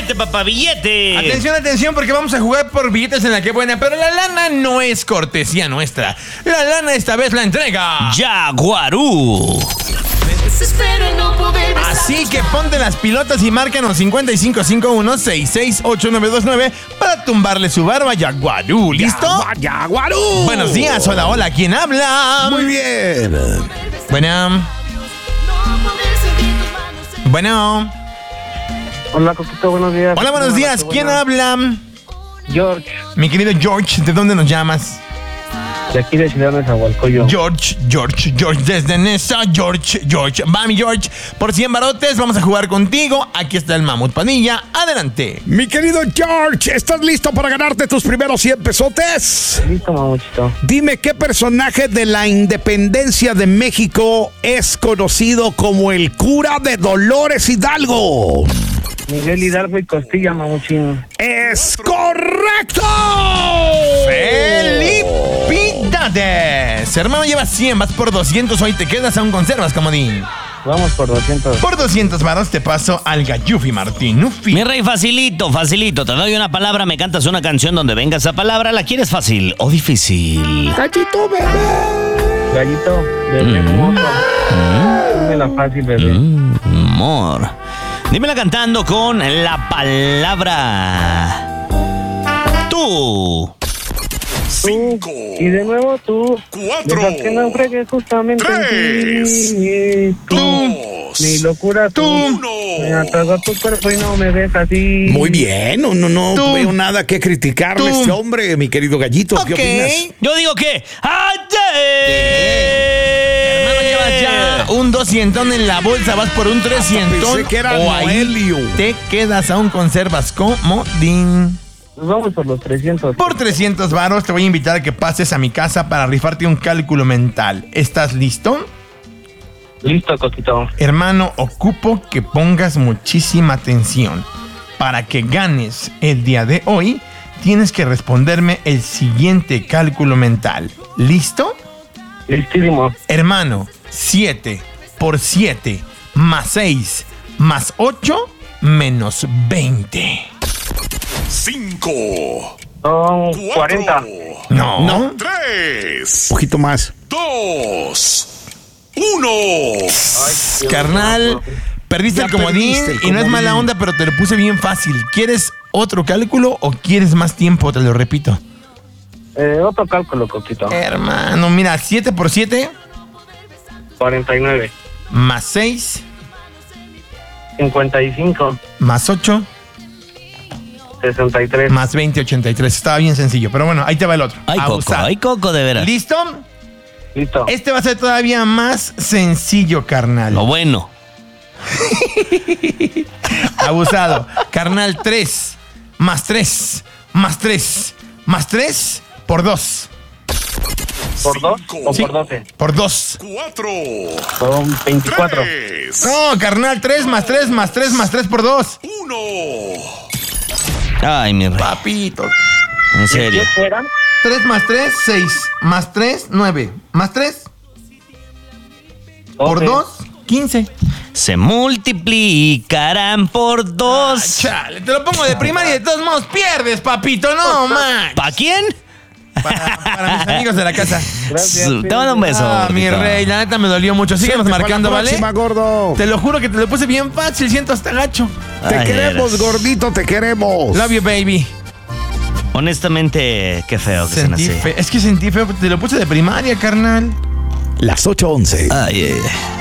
Billete, papá, billete. Atención, atención, porque vamos a jugar por billetes en la que buena, pero la lana no es cortesía nuestra. La lana esta vez la entrega Jaguarú. Así que ponte las pilotas y márcanos 5551-668929 para tumbarle su barba a Jaguarú. ¿Listo? Jaguarú. Buenos días, hola, hola, ¿quién habla? Muy bien. Bueno. Hola, Coquito, buenos días. Hola, buenos días, ¿quién habla? George, Mi querido George, ¿de dónde nos llamas? de aquí de Ciudad de Nezahualcóyotl. George, desde Nesa, George. Va, mi George, por 100 barotes vamos a jugar contigo. Aquí está el Mamut Padilla, adelante. Mi querido George, ¿estás listo para ganarte tus primeros 100 pesotes? Listo, mamuchito. Dime qué personaje de la independencia de México es conocido como el cura de Dolores Hidalgo. Miguel Hidalgo y Costilla, mamuchín. ¡Es correcto! ¡Felicidades! Hermano, llevas 100, vas por 200, hoy te quedas, aún conservas, comodín. Vamos por 200. Por 200 varos te paso al Gallufi Martinufi. Mi rey, facilito. Te doy una palabra, me cantas una canción donde venga esa palabra. ¿La quieres fácil o difícil? Gallito, bebé. Gallito, bebé hermoso. Dímela fácil, bebé. Amor. Dímela cantando con la palabra. Tú. 5. Y de nuevo tú. 4. Dejas que no fregues justamente 3. en ti. Tú. Mi locura tú. 1. Me atrasó a tu cuerpo y no me dejas así. Muy bien, no Tú. veo nada que criticarle a Tú. este hombre, mi querido Gallito. ¿Qué opinas? Yo digo que. Hermano, llevas ya un 200 en la bolsa, vas por un 300. Pensé que era o ahí Noelio. te quedas, aún conservas comodín. Pues vamos por los 300. Por 300 varos te voy a invitar a que pases a mi casa para rifarte un cálculo mental. ¿Estás listo? Listo, Coquito. Hermano, ocupo que pongas muchísima atención. Para que ganes el día de hoy, tienes que responderme el siguiente cálculo mental. ¿Listo? Listísimo. Hermano, 7 por 7 más 6 más 8 menos 20. 5. Son 40. No. 3. Un poquito más. 2. 1. Carnal, perdiste Ya el comodín perdiste el y no es comodín. mala onda, pero te lo puse bien fácil. ¿Quieres otro cálculo o quieres más tiempo? Te lo repito. Otro cálculo, Coquito. Hermano, mira, 7 por 7 49. más 6 55. más 8 63. más 20, 83. Estaba bien sencillo, pero bueno, ahí te va el otro. Ay, Coco, de veras. ¿Listo? Listo. Este va a ser todavía más sencillo, carnal. Lo bueno. Abusado. Carnal, 3 más 3 más 3 más 3 por 2. ¿Por 2 o Sí. por 12? Por 2. 4. Son 24. 3. No, carnal, 3 más 3 más 3 más 3 por 2. 1. Ay, mi rey. Papito. En serio. ¿Qué eran? 3 más 3, 6 más 3, 9 más 3 por 2, 15. Se multiplicarán por 2. Chale, te lo pongo de primaria y de todos modos pierdes, papito. No, man. ¿Para quién? Para mis amigos de la casa. Gracias. Te mando un beso. Ah, mi gordito. rey, la neta me dolió mucho. Síguenos Suerte marcando, para la ¿vale? próxima, gordo. Te lo juro que te lo puse bien fácil, siento hasta gacho. Te Ay, queremos, de veras. gordito, te queremos. Love you, baby. Honestamente, qué feo que sean Sentí así. feo. Es que sentí feo, te lo puse de primaria, carnal. Las 8:11. Ay, ay, ay.